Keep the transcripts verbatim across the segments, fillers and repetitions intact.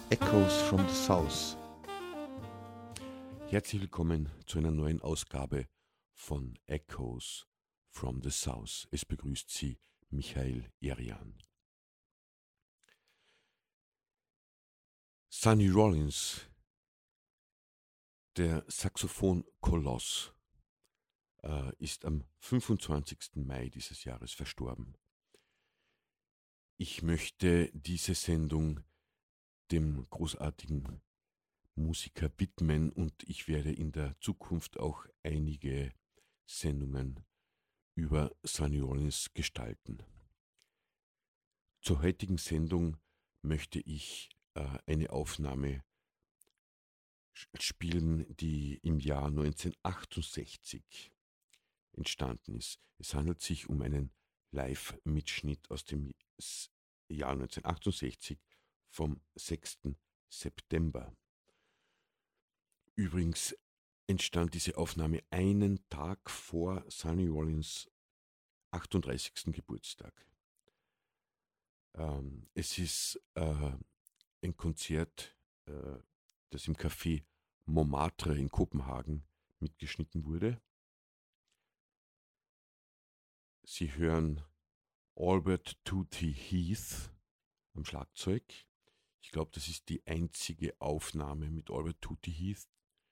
Echoes from the South. Herzlich willkommen zu einer neuen Ausgabe von Echoes from the South. Es begrüßt Sie Michael Erian. Sonny Rollins, der Saxophon-Koloss, äh, ist am fünfundzwanzigsten Mai dieses Jahres verstorben. Ich möchte diese Sendung dem großartigen Musiker widmen und ich werde in der Zukunft auch einige Sendungen über Sonny Rollins gestalten. Zur heutigen Sendung möchte ich äh, eine Aufnahme spielen, die im Jahr neunzehnhundertachtundsechzig entstanden ist. Es handelt sich um einen Live-Mitschnitt aus dem Jahr neunzehnhundertachtundsechzig vom sechsten September. Übrigens entstand diese Aufnahme einen Tag vor Sonny Rollins achtunddreißigsten Geburtstag. Ähm, es ist äh, ein Konzert, äh, das im Café Montmartre in Kopenhagen mitgeschnitten wurde. Sie hören Albert Tutti Heath am Schlagzeug. Ich glaube, das ist die einzige Aufnahme mit Albert Tutti Heath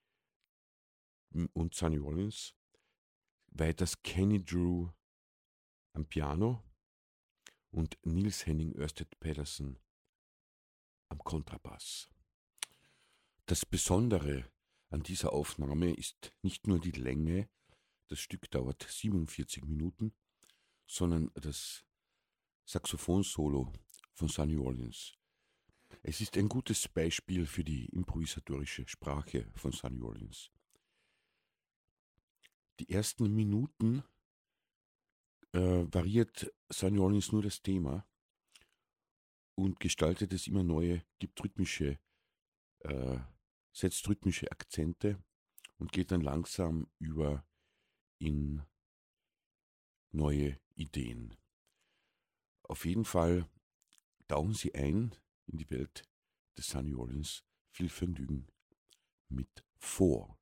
und Sonny Rollins. Weiters Kenny Drew am Piano und Niels Henning Ørsted Pedersen am Kontrabass. Das Besondere an dieser Aufnahme ist nicht nur die Länge, das Stück dauert siebenundvierzig Minuten, sondern das Saxophonsolo von Sonny Rollins. Es ist ein gutes Beispiel für die improvisatorische Sprache von Sonny Rollins. Die ersten Minuten äh, variiert Sonny Rollins nur das Thema und gestaltet es immer neue, gibt rhythmische, äh, setzt rhythmische Akzente und geht dann langsam über in neue Ideen. Auf jeden Fall tauchen Sie ein in die Welt des Sonny Rollins. Viel Vergnügen mit Four.